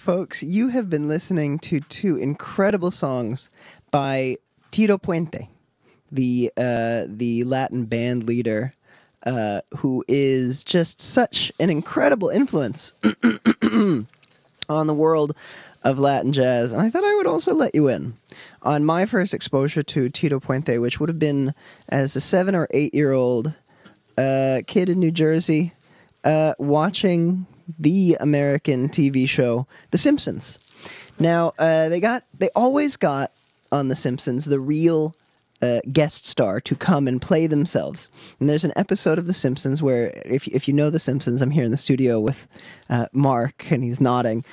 Folks, you have been listening to two incredible songs by Tito Puente, the Latin band leader, who is just such an incredible influence on the world of Latin jazz. And I thought I would also let you in on my first exposure to Tito Puente, which would have been as a 7 or 8 year old kid in New Jersey, watching the American TV show The Simpsons. Now, they always got on The Simpsons the real guest star to come and play themselves. And there's an episode of The Simpsons where, if you know The Simpsons, I'm here in the studio with Mark, and he's nodding.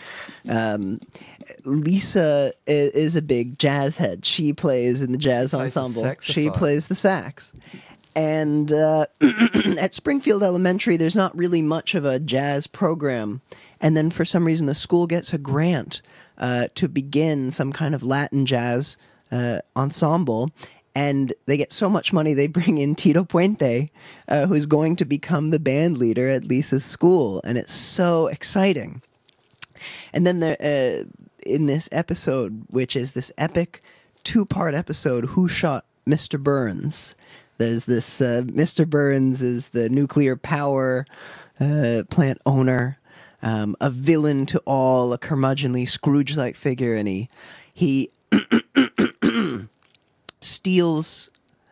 Lisa is a big jazz head. She plays in the jazz ensemble. She plays the sax. And at Springfield Elementary, there's not really much of a jazz program. And then for some reason, the school gets a grant to begin some kind of Latin jazz ensemble. And they get so much money, they bring in Tito Puente, who's going to become the band leader at Lisa's school. And it's so exciting. And then in this episode, which is this epic 2-part episode, Who Shot Mr. Burns? There's this Mr. Burns is the nuclear power plant owner, a villain to all, a curmudgeonly Scrooge-like figure, and he steals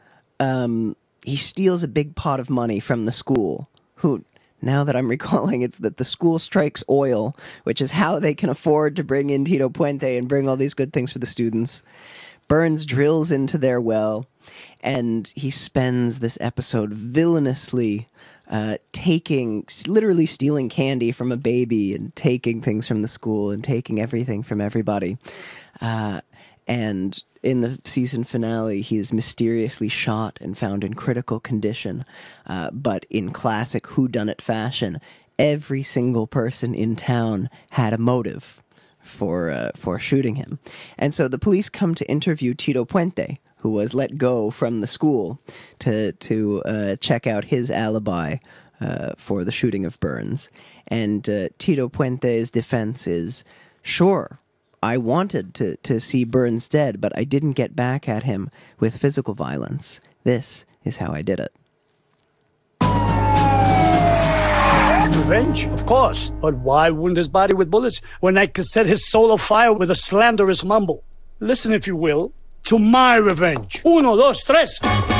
a big pot of money from the school. Who, now that I'm recalling, it's that the school strikes oil, which is how they can afford to bring in Tito Puente and bring all these good things for the students. Burns drills into their well, and he spends this episode villainously literally stealing candy from a baby and taking things from the school and taking everything from everybody. And in the season finale, he is mysteriously shot and found in critical condition. But in classic whodunit fashion, every single person in town had a motive for shooting him. And so the police come to interview Tito Puente, who was let go from the school to check out his alibi for the shooting of Burns. And Tito Puente's defense is, sure, I wanted to see Burns dead, but I didn't get back at him with physical violence. This is how I did it. Revenge? Of course. But why wound his body with bullets when I could set his soul afire with a slanderous mumble? Listen, if you will, to my revenge. 1, 2, 3.